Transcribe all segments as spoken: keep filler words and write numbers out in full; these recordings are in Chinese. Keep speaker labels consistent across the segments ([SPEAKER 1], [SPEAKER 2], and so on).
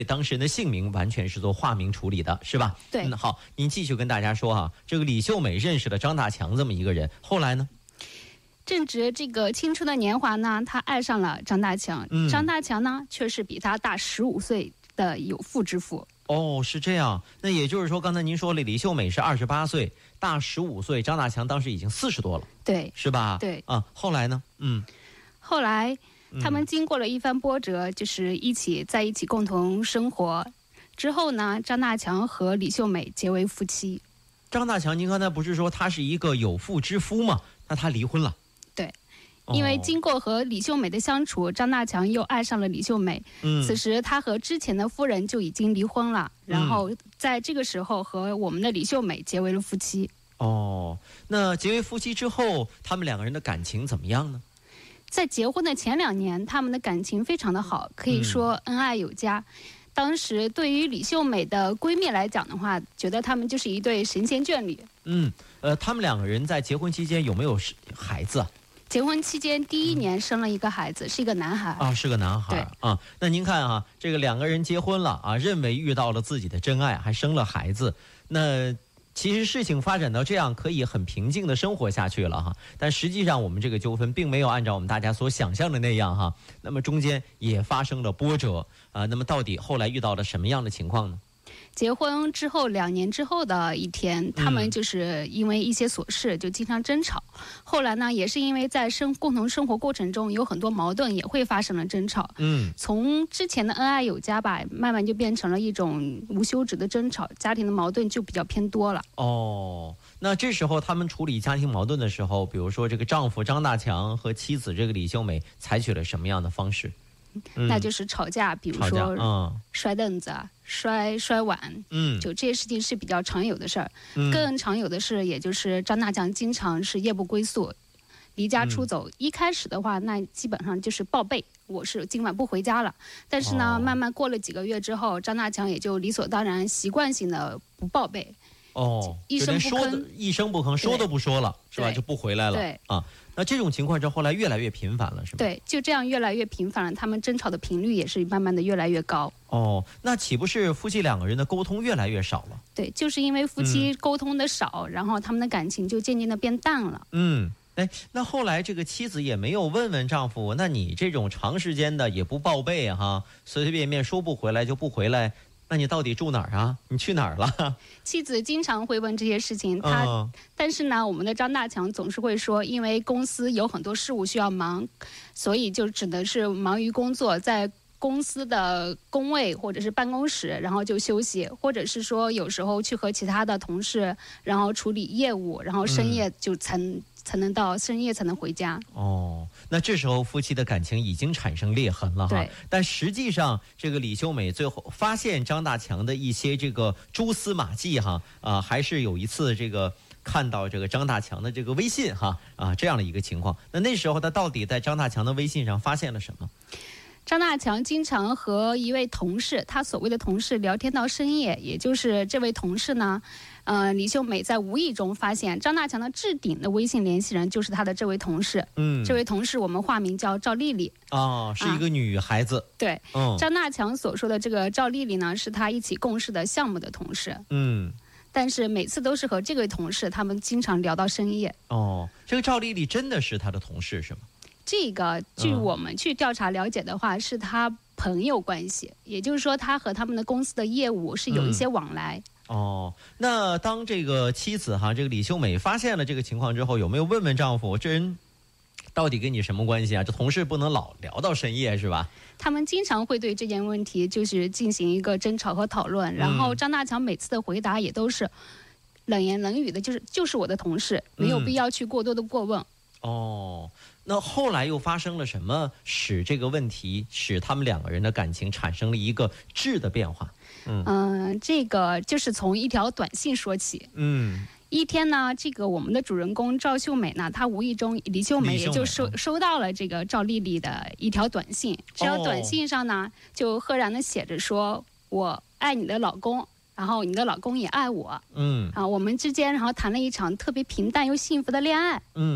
[SPEAKER 1] 当事人的姓名完全是做化名处理的，是吧？
[SPEAKER 2] 对。
[SPEAKER 1] 嗯，好，您继续跟大家说哈、啊，这个李秀美认识了张大强这么一个人，后来呢？
[SPEAKER 2] 正值这个青春的年华呢，她爱上了张大强。嗯，张大强呢，却是比她大十五岁的有妇之夫。
[SPEAKER 1] 哦，是这样。那也就是说，刚才您说了，李秀美是二十八岁，大十五岁，张大强当时已经四十多了，
[SPEAKER 2] 对，
[SPEAKER 1] 是吧？
[SPEAKER 2] 对。
[SPEAKER 1] 啊，后来呢？嗯，
[SPEAKER 2] 后来他们经过了一番波折，就是一起在一起共同生活。之后呢，张大强和李秀美结为夫妻。
[SPEAKER 1] 张大强，您刚才不是说他是一个有妇之夫吗？那他离婚了。
[SPEAKER 2] 对，因为经过和李秀美的相处，张大强又爱上了李秀美。嗯，此时他和之前的夫人就已经离婚了，然后在这个时候和我们的李秀美结为了夫妻。
[SPEAKER 1] 哦，那结为夫妻之后，他们两个人的感情怎么样呢？
[SPEAKER 2] 在结婚的前两年，他们的感情非常的好，可以说恩爱有加。嗯，当时对于李秀美的闺蜜来讲的话，觉得他们就是一对神仙眷侣。
[SPEAKER 1] 嗯，呃，他们两个人在结婚期间有没有孩子啊？
[SPEAKER 2] 结婚期间第一年生了一个孩子，嗯，是一个男孩
[SPEAKER 1] 啊，是个男孩啊。那您看啊，这个两个人结婚了啊，认为遇到了自己的真爱，还生了孩子，那其实事情发展到这样，可以很平静的生活下去了哈。但实际上，我们这个纠纷并没有按照我们大家所想象的那样哈。那么中间也发生了波折啊。那么到底后来遇到了什么样的情况呢？
[SPEAKER 2] 结婚之后两年之后的一天，他们就是因为一些琐事就经常争吵。嗯，后来呢，也是因为在生共同生活过程中有很多矛盾，也会发生了争吵。嗯，从之前的恩爱有加吧，慢慢就变成了一种无休止的争吵，家庭的矛盾就比较偏多了。
[SPEAKER 1] 哦，那这时候他们处理家庭矛盾的时候，比如说这个丈夫张大强和妻子这个李秀美采取了什么样的方式？
[SPEAKER 2] 嗯，那就是吵架，比如说，嗯，摔凳子啊，摔摔碗，嗯，就这些事情是比较常有的事儿。嗯，更常有的是，也就是张大强经常是夜不归宿，离家出走。嗯，一开始的话，那基本上就是报备，我是今晚不回家了。但是呢，哦，慢慢过了几个月之后，张大强也就理所当然、习惯性的不报备。
[SPEAKER 1] 哦，一声不吭，一声不吭，说都不说了，是吧？就不回来了。
[SPEAKER 2] 对
[SPEAKER 1] 啊，那这种情况之后来越来越频繁了，是吧？
[SPEAKER 2] 对，就这样越来越频繁了，他们争吵的频率也是慢慢的越来越高。
[SPEAKER 1] 哦，那岂不是夫妻两个人的沟通越来越少了？
[SPEAKER 2] 对，就是因为夫妻沟通的少，嗯，然后他们的感情就渐渐的变淡了。
[SPEAKER 1] 嗯，哎，那后来这个妻子也没有问问丈夫，那你这种长时间的也不报备哈，随随便便说不回来就不回来。那你到底住哪儿啊？你去哪儿了？
[SPEAKER 2] 妻子经常会问这些事情，他、嗯、但是呢，我们的张大强总是会说，因为公司有很多事务需要忙，所以就只能是忙于工作，在公司的工位或者是办公室，然后就休息，或者是说有时候去和其他的同事，然后处理业务，然后深夜就才、嗯、才能到深夜才能回家。
[SPEAKER 1] 哦，那这时候夫妻的感情已经产生裂痕了哈。
[SPEAKER 2] 对。
[SPEAKER 1] 但实际上，这个李秀美最后发现张大强的一些这个蛛丝马迹哈啊、呃，还是有一次这个看到这个张大强的这个微信哈啊这样的一个情况。那那时候他到底在张大强的微信上发现了什么？
[SPEAKER 2] 张大强经常和一位同事，他所谓的同事聊天到深夜，也就是这位同事呢，呃，李秀美在无意中发现张大强的置顶的微信联系人就是他的这位同事。嗯，这位同事我们化名叫赵丽丽。
[SPEAKER 1] 哦，是一个女孩子。啊、
[SPEAKER 2] 对，嗯，张大强所说的这个赵丽丽呢，是他一起共事的项目的同事。嗯。但是每次都是和这位同事，他们经常聊到深夜。
[SPEAKER 1] 哦，这个赵丽丽真的是他的同事是吗？
[SPEAKER 2] 这个据我们去调查了解的话，嗯、是他朋友关系，也就是说他和他们的公司的业务是有一些往来。
[SPEAKER 1] 嗯、哦，那当这个妻子哈，这个李秀美发现了这个情况之后，有没有问问丈夫，这人到底跟你什么关系啊？这同事不能老聊到深夜是吧？
[SPEAKER 2] 他们经常会对这件问题就是进行一个争吵和讨论，然后张大强每次的回答也都是冷言冷语的，就是就是我的同事，没有必要去过多的过问。
[SPEAKER 1] 嗯、哦。那后来又发生了什么，使这个问题使他们两个人的感情产生了一个质的变化？
[SPEAKER 2] 嗯、呃，这个就是从一条短信说起。嗯，一天呢，这个我们的主人公赵秀美呢，她无意中李秀美也就收收到了这个赵丽丽的一条短信，这条短信上呢，哦、就赫然的写着说：“我爱你的老公。”然后你的老公也爱我。嗯，啊，我们之间然后谈了一场特别平淡又幸福的恋爱。嗯。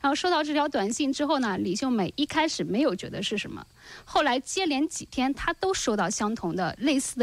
[SPEAKER 2] 然后收到这条短信之后呢，李秀美一开始没有觉得是什么，后来接连几天她都收到相同的类似的